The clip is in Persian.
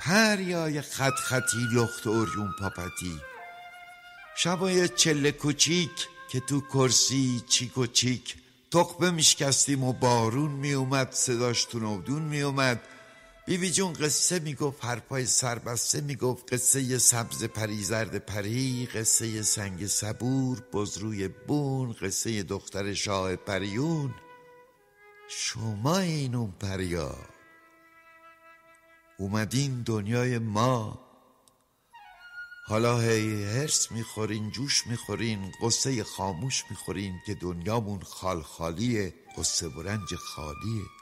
پریای خط خطی لخت اوریون پاپتی، شبای چله کوچیک که تو کرسی چیک و چیک تخمه میشکستیم و بارون میومد، صداش تو نودون میومد. بیبی جون قصه میگفت، حرفای سربسته میگفت، قصه سبز پری زرد پری، قصه سنگ صبور بزروی بون، قصه دختر شاه پریون. شما این اون پریا اومدین دنیای ما، حالا هی هرس میخورین، جوش میخورین، قصه خاموش میخورین که دنیامون خال خالیه، قصه و رنج خالیه.